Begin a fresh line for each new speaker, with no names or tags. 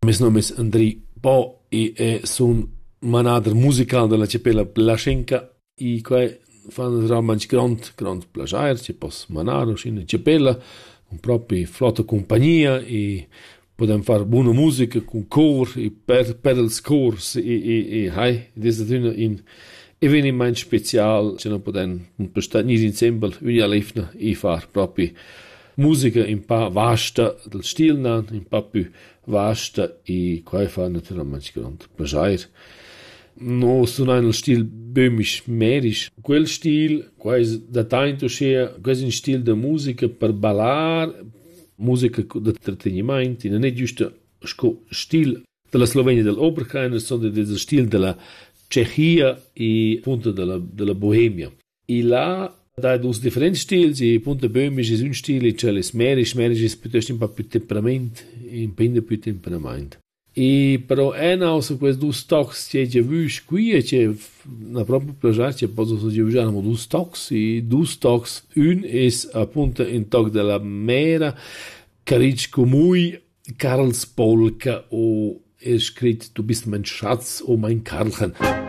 Mes nome es Andrei Bo e sun manader musical della Capella Plaschenka e quai fan realmente grand plagiar, ci pos manare in Capella, con proprio flotta compagnia e podem far buona musica con cor e pedals cors e hai, des è un eveniment special, ce ne podem stare insieme una lefna e far proprio musica un po' vasta del stil, un po' più vasta e quai fa naturalmente grand plagiar. No sono nel stil böhmisch-mährisch. Quel stil, quasi da tanto c'è, quasi un stil de musica per ballar, musica de trattenimento, non è giusto stil della Slovenia dell'Oberkreiner, sondern del stil della Cechia e appunto della Bohemia. E là, da dos differenti stili, e appunto böhmisch è un stile, cioè mährisch è piuttosto un po' più temperamento, un po' più temperamento. E però è also questi due stocks che già visto qui e che na proprio plagiar che posso già usare due stocks e due stocks un è appunto in toc della mera Karitschko Mui Karlspolka o è scritto du bist mein Schatz o mein Karlchen.